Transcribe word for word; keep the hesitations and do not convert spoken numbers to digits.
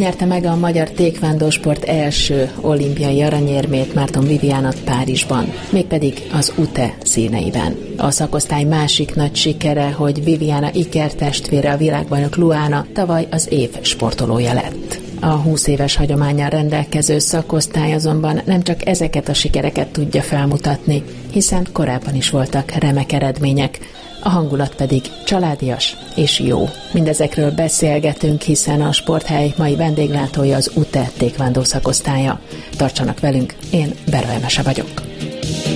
nyerte meg a magyar taekwondo sport első olimpiai aranyérmét Márton Viviana Párizsban, mégpedig az u té e színeiben. A szakosztály másik nagy sikere, hogy Viviana ikertestvére, a világbajnok Luana tavaly az év sportolója lett. A húsz éves hagyománnyal rendelkező szakosztály azonban nem csak ezeket a sikereket tudja felmutatni, hiszen korábban is voltak remek eredmények, a hangulat pedig családias és jó. Mindezekről beszélgetünk, hiszen a Sporthely mai vendéglátója az u té e taekwondo szakosztálya. Tartsanak velünk, én Bera Emese vagyok.